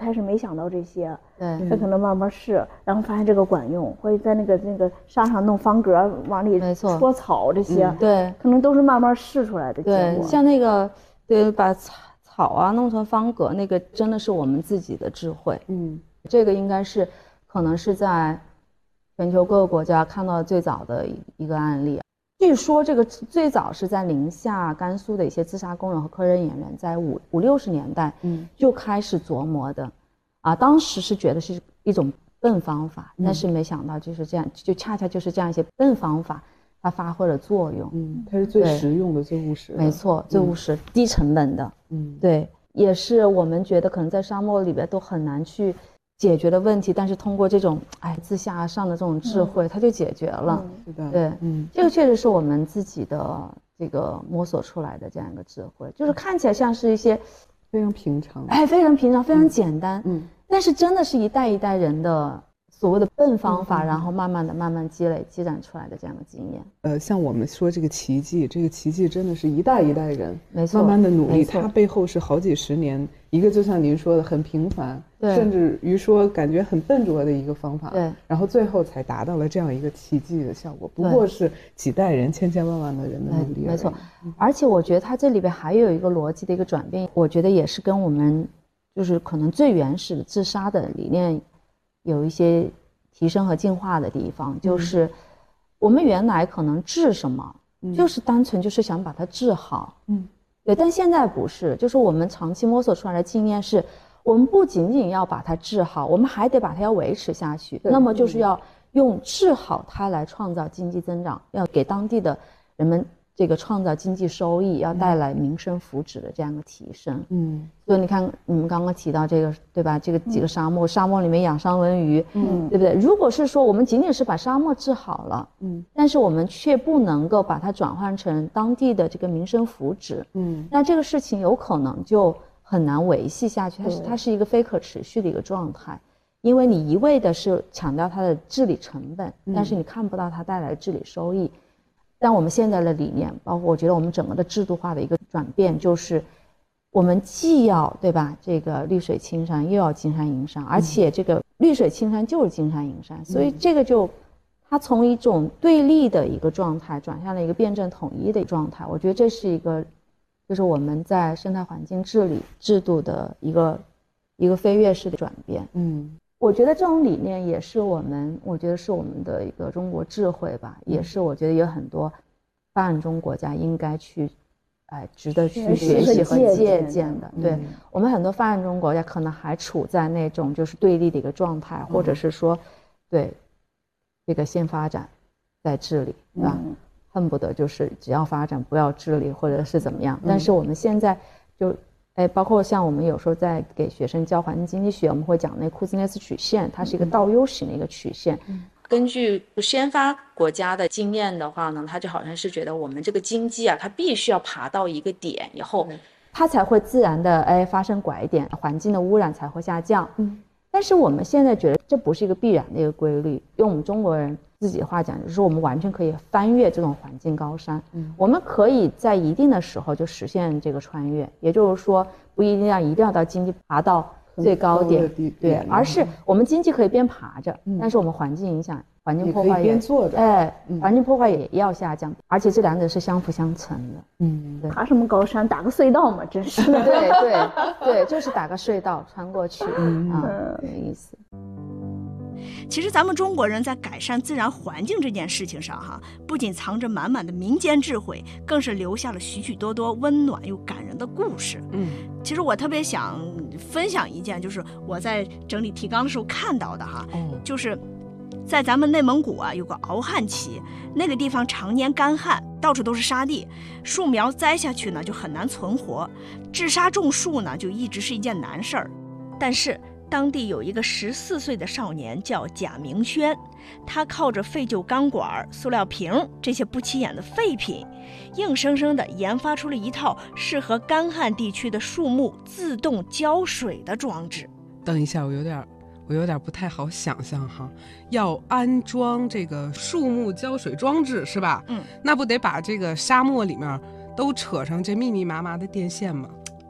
开始没想到这些， 对， 他可能慢慢试，然后发现这个管用，会在那个沙上弄方格，往里戳草这些， 对， 可能都是慢慢试出来的结果。 对，像那个对把草啊弄成方格，那个真的是我们自己的智慧。这个应该是可能是在全球各个国家看到最早的一个案例。据说这个最早是在宁夏、甘肃的一些自杀工人和科研人在五六十年代就开始琢磨的，当时是觉得是一种笨方法，但是没想到就是这样，就恰恰就是这样一些笨方法，它发挥了作用。 它是最实用的、最务实的。 没错，最务实、低成本的。对，也是我们觉得可能在沙漠里边都很难去解决的问题，但是通过这种自下而上的这种智慧，它就解决了。 是的， 对，这个确实是我们自己的这个摸索出来的这样一个智慧，就是看起来像是一些非常平常， 非常平常、非常简单，但是真的是一代一代人的所谓的笨方法，然后慢慢积攒出来的这样的经验。 像我们说这个奇迹，这个奇迹真的是一代一代人没错慢慢的努力，它背后是好几十年，一个就像您说的很平凡，甚至于说感觉很笨拙的一个方法， 对， 然后最后才达到了这样一个奇迹的效果，不过是几代人、千千万万的人的努力。 没错，而且我觉得它这里边还有一个逻辑的一个转变，我觉得也是跟我们就是可能最原始的自杀的理念有一些提升和进化的地方，就是我们原来可能治什么，就是单纯就是想把它治好，对，但现在不是，就是我们长期摸索出来的经验是，我们不仅仅要把它治好，我们还得把它要维持下去，那么就是要用治好它来创造经济增长，要给当地的人们这个创造经济收益，要带来民生福祉的这样一个提升。所以你看你们刚刚提到这个对吧，这个几个沙漠里面养三文鱼，对不对？如果是说我们仅仅是把沙漠治好了，但是我们却不能够把它转换成当地的这个民生福祉，那这个事情有可能就很难维系下去，它是一个非可持续的一个状态，因为你一味的是强调它的治理成本，但是你看不到它带来的治理收益。但我们现在的理念，包括我觉得我们整个的制度化的一个转变，就是我们既要对吧，这个绿水青山，又要金山银山，而且这个绿水青山就是金山银山，所以这个它从一种对立的一个状态转向了一个辩证统一的状态。我觉得这是一个，就是我们在生态环境治理制度的一个飞跃式的转变。我觉得这种理念也是我觉得是我们的一个中国智慧吧，也是我觉得有很多发展中国家应该去，值得去学习和借鉴的。对，我们很多发展中国家可能还处在那种就是对立的一个状态，或者是说，对，这个先发展再治理，对吧？恨不得就是只要发展不要治理，或者是怎么样。但是我们现在就。包括像我们有时候在给学生教环境经济学，我们会讲那库兹涅茨曲线，它是一个倒 U 型的一个曲线。根据先发国家的经验的话呢，它就好像是觉得我们这个经济它必须要爬到一个点以后，它才会自然的发生拐点，环境的污染才会下降。但是我们现在觉得这不是一个必然的一个规律，用我们中国人自己的话讲，就是我们完全可以翻越这种环境高山，我们可以在一定的时候就实现这个穿越，也就是说不一定要到经济爬到最高点，对，而是我们经济可以边爬着，但是我们环境影响、环境破坏边做着， 环境破坏也要下降，而且这两者是相辅相成的。 对，爬什么高山，打个隧道嘛，真是。 对，就是打个隧道穿过去，有意思。 其实咱们中国人在改善自然环境这件事情上不仅藏着满满的民间智慧，更是留下了许许多多温暖又感人的故事。其实我特别想分享一件，就是我在整理提纲的时候看到的就是在咱们内蒙古有个敖汉旗，那个地方常年干旱，到处都是沙地，树苗栽下去呢就很难存活，治沙种树呢就一直是一件难事儿。但是当地有一个14岁的少年叫贾明轩，他靠着废旧钢管、塑料瓶这些不起眼的废品，硬生生地研发出了一套适合干旱地区的树木自动浇水的装置。 等一下，我有点不太好想象要安装这个树木浇水装置是吧？那不得把这个沙漠里面都扯上这密密麻麻的电线吗？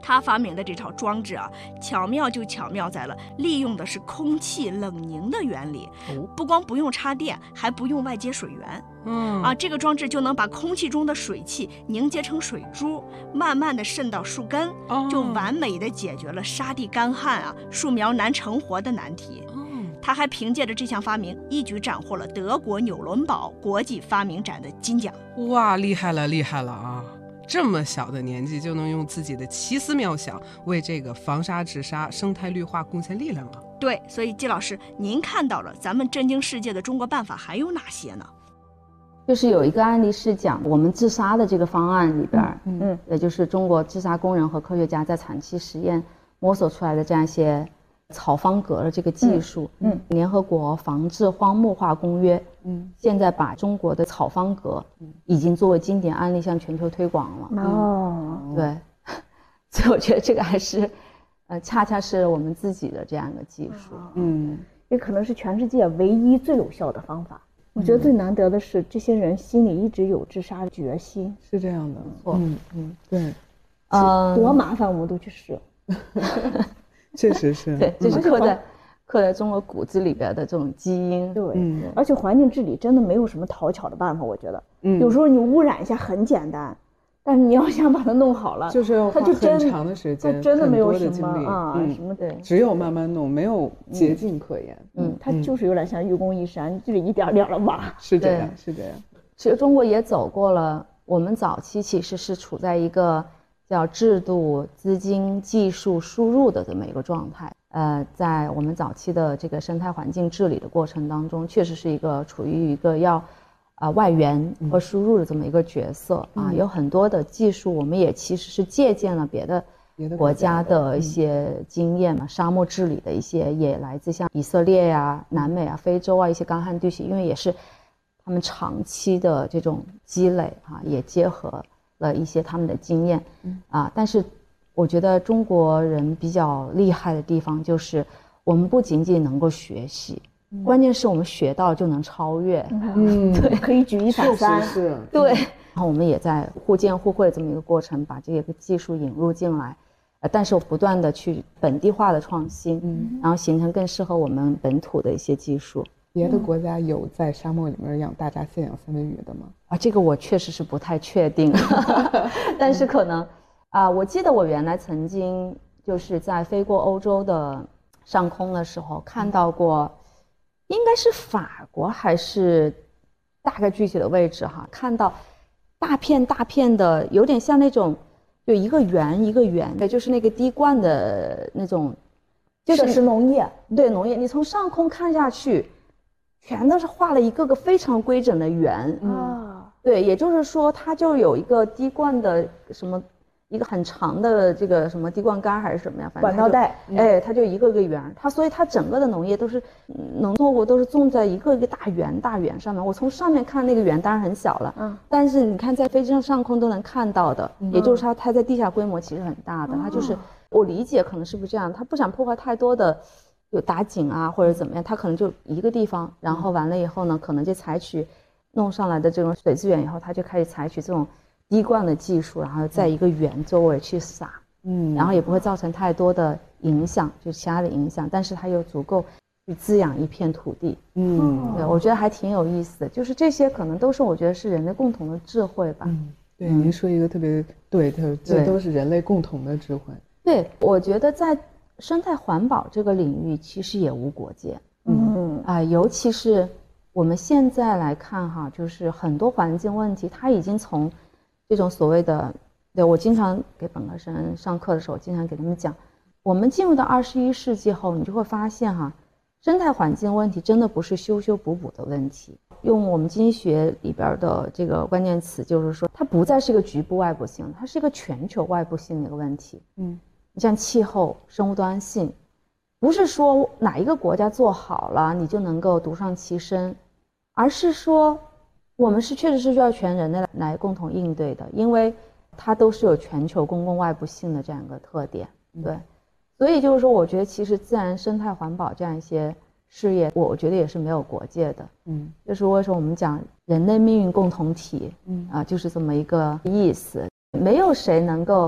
他发明的这套装置啊，巧妙就巧妙在了利用的是空气冷凝的原理，不光不用插电，还不用外接水源。这个装置就能把空气中的水汽凝结成水珠，慢慢的渗到树根，就完美的解决了沙地干旱啊、树苗难成活的难题。他还凭借着这项发明，一举斩获了德国纽伦堡国际发明展的金奖。 哇，厉害了，厉害了啊！这么小的年纪就能用自己的奇思妙想为这个防沙治沙、生态绿化贡献力量了。 对，所以季老师，您看到了咱们震惊世界的中国办法还有哪些呢？ 就是有一个案例是讲我们治沙的这个方案里边，也就是中国治沙工人和科学家在产期实验摸索出来的这样一些草方格的这个技术。联合国防治荒漠化公约，现在把中国的草方格已经作为经典案例向全球推广了。对，所以我觉得这个还是，恰恰是我们自己的这样一个技术。 也可能是全世界唯一最有效的方法。我觉得最难得的是，这些人心里一直有治沙的决心。 是这样的，对， 多麻烦我们都去试。 确实是， 对，这是刻在中国骨子里边的这种基因。 对，而且环境治理真的没有什么讨巧的办法，我觉得，有时候你污染一下很简单，但是你要想把它弄好了， 就是要花很长的时间， 它真的没有什么什么对， 只有慢慢弄，没有捷径可言。 它就是有点像愚公移山，就是一点点的挖。 是这样，是这样。 其实中国也走过了，我们早期其实是处在一个叫制度、资金、技术输入的这么一个状态。在我们早期的这个生态环境治理的过程当中，确实是一个处于一个要外援和输入的这么一个角色有很多的技术，我们也其实是借鉴了别的国家的一些经验嘛，沙漠治理的一些也来自像以色列呀、南美啊、非洲啊一些干旱地区，因为也是他们长期的这种积累也结合了一些他们的经验但是我觉得中国人比较厉害的地方就是我们不仅仅能够学习，关键是我们学到就能超越。 对，可以举一反三。 是， 对。然后我们也在互鉴互惠这么一个过程，把这个技术引入进来，但是我不断的去本地化的创新，然后形成更适合我们本土的一些技术。 别的国家有在沙漠里面养大闸蟹、养三文鱼的吗？ 这个我确实是不太确定，但是可能我记得我原来曾经就是在飞过欧洲的上空的时候看到过，应该是法国还是大概具体的位置看到大片大片的，有点像那种就一个圆一个圆的，就是那个滴灌的那种， 就是农业。 对，农业，你从上空看下去全都是画了一个个非常规整的圆对，也就是说它就有一个滴灌的什么一个很长的这个什么滴灌杆还是什么呀，反正管道带， 它就一个个圆，所以它整个的农业都是农作物都是种在一个一个大圆上面。我从上面看那个圆当然很小了，但是你看在飞机上空都能看到的，也就是说它在地下规模其实很大的，它就是我理解可能是不是这样，它不想破坏太多的有打井或者怎么样，它可能就一个地方，然后完了以后呢，可能就采取弄上来的这种水资源以后，它就开始采取这种滴灌的技术，然后在一个圆周围去撒，然后也不会造成太多的影响，就其他的影响，但是它又足够去滋养一片土地。对，我觉得还挺有意思的，就是这些可能都是我觉得是人类共同的智慧吧。 对，您说一个特别对，这都是人类共同的智慧。 对，我觉得在生态环保这个领域其实也无国界。尤其是我们现在来看就是很多环境问题，它已经从这种所谓的，对，我经常给本科生上课的时候，经常给他们讲，我们进入到21世纪后，你就会发现生态环境问题真的不是修修补补的问题。用我们经济学里边的这个关键词，就是说它不再是一个局部外部性，它是一个全球外部性的一个问题。你像气候、生物多样性，不是说哪一个国家做好了你就能够独善其身，而是说我们确实是需要全人类来共同应对的，因为它都是有全球公共外部性的这样一个特点。对，所以就是说我觉得其实自然生态环保这样一些事业，我觉得也是没有国界的。就是为什么我们讲人类命运共同体就是这么一个意思，没有谁能够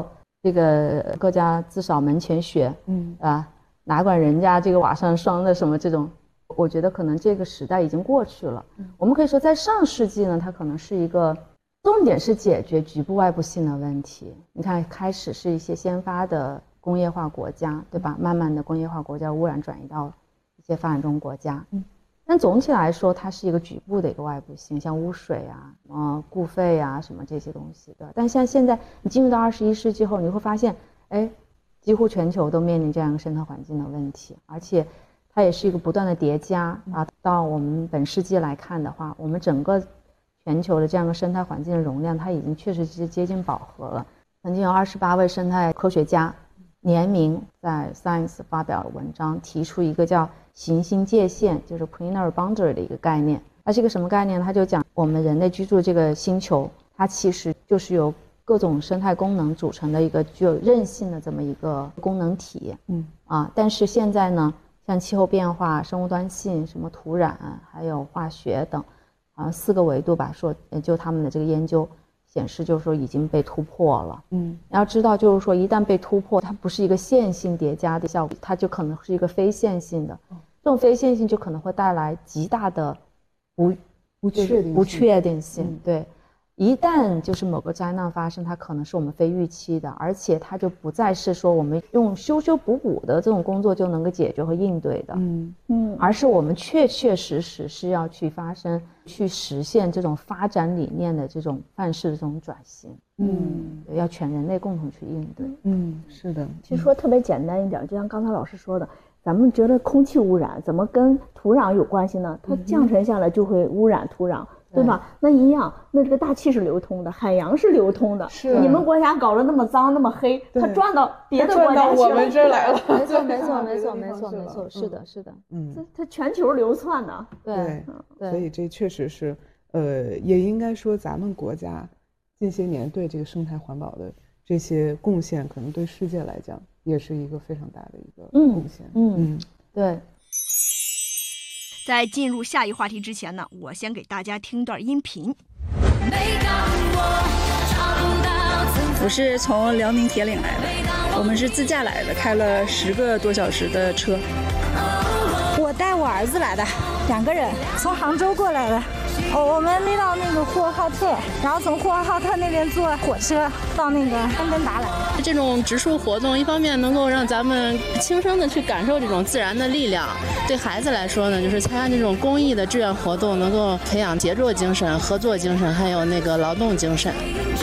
这个各家自扫门前雪，哪管人家这个瓦上霜的什么这种，我觉得可能这个时代已经过去了。我们可以说在上世纪呢，它可能是一个重点是解决局部外部性的问题。你看开始是一些先发的工业化国家，对吧？慢慢的工业化国家污染转移到一些发展中国家。但总体来说，它是一个局部的一个外部性，像污水啊、固废啊什么这些东西的。但像现在你进入到21世纪后，你会发现，几乎全球都面临这样一个生态环境的问题，而且它也是一个不断的叠加啊。到我们本世纪来看的话，我们整个全球的这样一个生态环境的容量，它已经确实是接近饱和了。曾经有28位生态科学家联名在 Science 发表文章，提出一个叫行星界限，就是 planetary boundary 的一个概念。它是一个什么概念？它就讲我们人类居住的这个星球，它其实就是由各种生态功能组成的一个具有韧性的这么一个功能体。但是现在呢，像气候变化、生物多样性、什么土壤，还有化学等，4个维度吧，说就他们的这个研究显示，就是说已经被突破了。要知道，就是说一旦被突破，它不是一个线性叠加的效果，它就可能是一个非线性的。这种非线性就可能会带来极大的不确定性。对，一旦就是某个灾难发生，它可能是我们非预期的，而且它就不再是说我们用修修补补的这种工作就能够解决和应对的。而是我们确实是要去去实现这种发展理念的这种范式的这种转型。要全人类共同去应对。 是的。 其实说特别简单一点，就像刚才老师说的，咱们觉得空气污染怎么跟土壤有关系呢？它降沉下来就会污染土壤，对吧？那一样，那这个大气是流通的，海洋是流通的。 是你们国家搞得那么脏那么黑，它转到别的国家去了， 我们这儿来了。 没错，是的。 它全球流窜的。 对，所以这确实是，也应该说咱们国家近些年对这个生态环保的这些贡献，可能对世界来讲也是一个非常大的一个贡献。 对。 在进入下一话题之前呢，我先给大家听段音频。 我是从辽宁铁岭来的，我们是自驾来的，开了10个多小时的车。 我带我儿子来的，2个人，从杭州过来的。我们飞到那个呼和浩特，然后从呼和浩特那边坐火车到那个安根达来。 这种植树活动，一方面能够让咱们亲身的去感受这种自然的力量，对孩子来说呢，就是参加这种公益的志愿活动，能够培养协作精神、合作精神，还有那个劳动精神。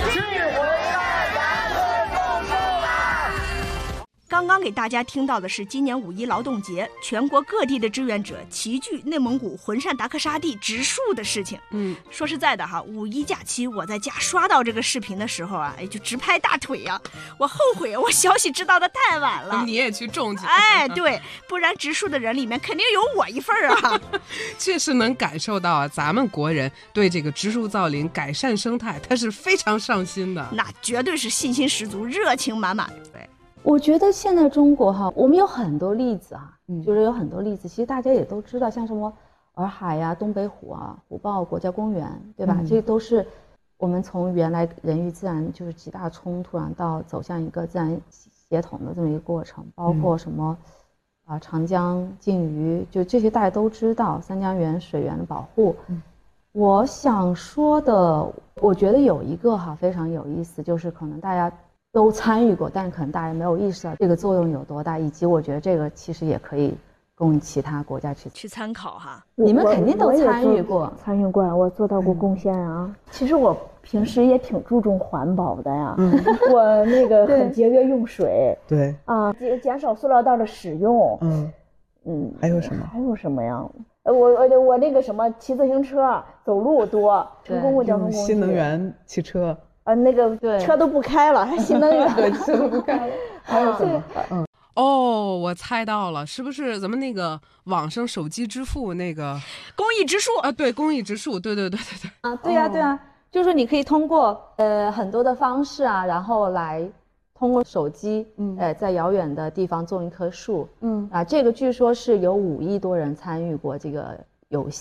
刚刚给大家听到的是今年5·1劳动节，全国各地的志愿者齐聚内蒙古浑善达克沙地植树的事情。说实在的哈，5·1假期我在家刷到这个视频的时候啊，就直拍大腿啊，我后悔我消息知道的太晚了。 你也去种去？ 对，不然植树的人里面肯定有我一份啊。 确实能感受到啊，咱们国人对这个植树造林、改善生态，他是非常上心的。 那绝对是信心十足、热情满满。对。 我觉得现在中国我们有很多例子就是有很多例子，其实大家也都知道，像什么洱海呀、东北虎虎豹国家公园，对吧？这都是我们从原来人与自然就是极大冲突到走向一个自然协同的这么一个过程，包括什么长江禁渔，就这些大家都知道，三江源水源的保护。我想说的，我觉得有一个非常有意思，就是可能大家都参与过，但可能大家没有意识到这个作用有多大，以及我觉得这个其实也可以供其他国家去参考哈。 你们肯定都参与过， 我做到过贡献啊。其实我平时也挺注重环保的呀，我那个很节约用水， 对啊，减少塑料袋的使用。 还有什么？ 还有什么呀？我那个什么，骑自行车、走路多，乘公共交通工具， 新能源汽车。 那个车都不开了，还新能源， 对，车都不开了。还有什么？ 我猜到了，是不是咱们那个网上手机支付那个公益植树啊？对，公益植树，对对呀，就是说你可以通过很多的方式然后来通过手机在遥远的地方种一棵树。这个据说是有5亿多人参与过这个游戏。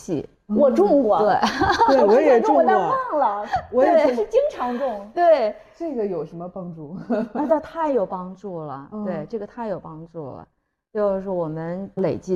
我种过， 对，我也种过， 但忘了， 我也是经常种。 对， 这个有什么帮助？ 那太有帮助了，对，这个太有帮助了。就是我们累计